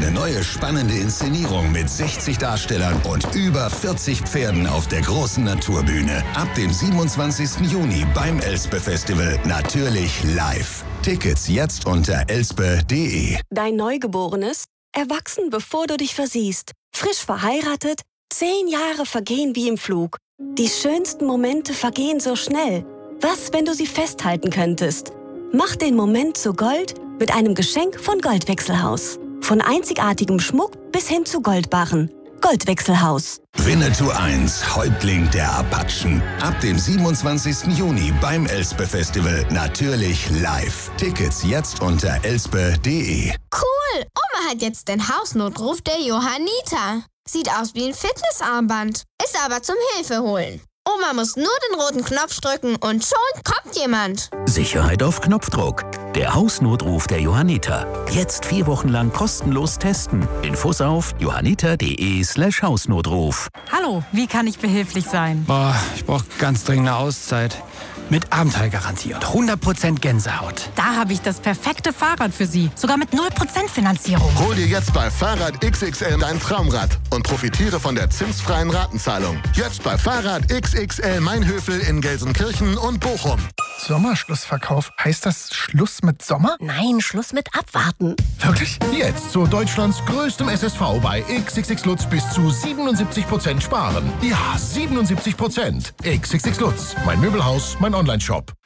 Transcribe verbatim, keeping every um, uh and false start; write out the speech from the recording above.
eine neue spannende Inszenierung mit sechzig Darstellern und über vierzig Pferden auf der großen Naturbühne. Ab dem siebenundzwanzigsten Juni beim Elspe-Festival. Natürlich live. Tickets jetzt unter elspe punkt de. Dein Neugeborenes? Erwachsen, bevor du dich versiehst. Frisch verheiratet? Zehn Jahre vergehen wie im Flug. Die schönsten Momente vergehen so schnell. Was, wenn du sie festhalten könntest? Mach den Moment zu Gold mit einem Geschenk von Goldwechselhaus. Von einzigartigem Schmuck bis hin zu Goldbarren. Goldwechselhaus. Winnetou eins, Häuptling der Apachen. Ab dem siebenundzwanzigsten Juni beim Elspe-Festival. Natürlich live. Tickets jetzt unter elspe punkt de. Cool! Oma hat jetzt den Hausnotruf der Johanniter. Sieht aus wie ein Fitnessarmband. Ist aber zum Hilfeholen. Oma muss nur den roten Knopf drücken und schon kommt jemand. Sicherheit auf Knopfdruck. Der Hausnotruf der Johanniter. Jetzt vier Wochen lang kostenlos testen. Infos auf johanniter.de slash Hausnotruf. Hallo, wie kann ich behilflich sein? Boah, ich brauche ganz dringend eine Auszeit. Mit Abenteuergarantie und hundert Prozent Gänsehaut. Da habe ich das perfekte Fahrrad für Sie. Sogar mit null Prozent Finanzierung. Hol dir jetzt bei Fahrrad X X L dein Traumrad und profitiere von der zinsfreien Ratenzahlung. Jetzt bei Fahrrad X X L Mainhöfel in Gelsenkirchen und Bochum. Sommerschlussverkauf. Heißt das Schluss mit Sommer? Nein, Schluss mit Abwarten. Wirklich? Jetzt zu Deutschlands größtem S S V bei X X X Lutz bis zu siebenundsiebzig Prozent sparen. Ja, siebenundsiebzig Prozent. X X X Lutz. Mein Möbelhaus, mein Onlineshop.